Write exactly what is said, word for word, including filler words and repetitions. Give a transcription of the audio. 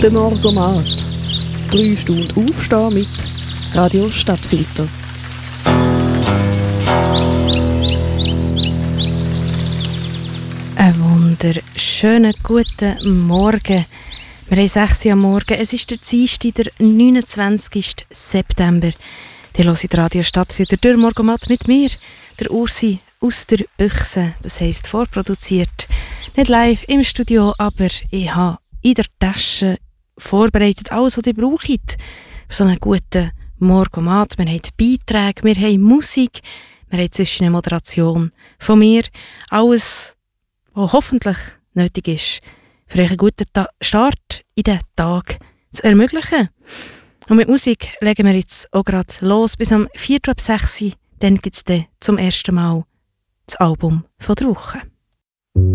Der Morgomat. Drei Stunden Aufstehen mit Radio Stadtfilter. Einen wunderschönen guten Morgen. Wir haben sechs Uhr am Morgen. Es ist der Dienstag, der neunundzwanzigsten September. Die hören Radio Stadtfilter durch Morgomat mit mir, der Ursi aus der Büchse. Das heisst vorproduziert. Nicht live im Studio, aber ich habe in der Tasche vorbereitet alles, was ihr braucht für so einen guten Morgomat. Wir haben Beiträge, wir haben Musik, wir haben zwischen eine Moderation von mir. Alles, was hoffentlich nötig ist, für euch einen guten Ta- Start in den Tag zu ermöglichen. Und mit Musik legen wir jetzt auch gerade los bis am Viertel ab sechs. Dann gibt es dann zum ersten Mal das Album von der Woche.